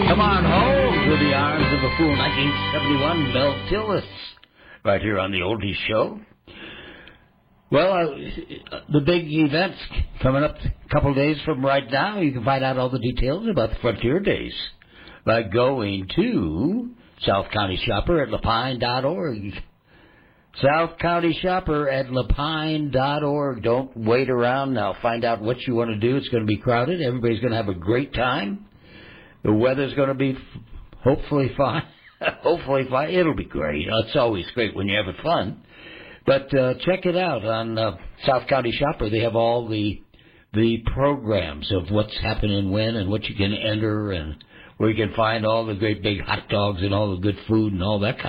Come on home to the arms of a fool, 1971, Mel Tillis, right here on the Oldies Show. Well, the big event's coming up a couple days from right now. You can find out all the details about the Frontier Days by going to South County Shopper at lapine.org. South County Shopper at lapine.org. Don't wait around now. Find out what you want to do. It's going to be crowded. Everybody's going to have a great time. The weather's going to be hopefully fine. Hopefully fine. It'll be great. It's always great when you're having fun. But check it out on South County Shopper. They have all the programs of what's happening when and what you can enter and where you can find all the great big hot dogs and all the good food and all that kind of